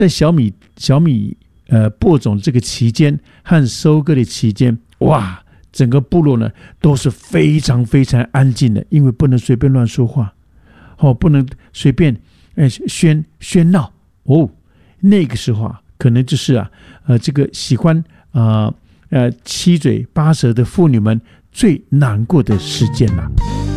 在小米播种这个期间和收割的期间，哇，整个部落呢都是非常非常安静的，因为不能随便乱说话，不能随便喧闹哦。那个时候啊，可能就是这个喜欢七嘴八舌的妇女们最难过的时间了。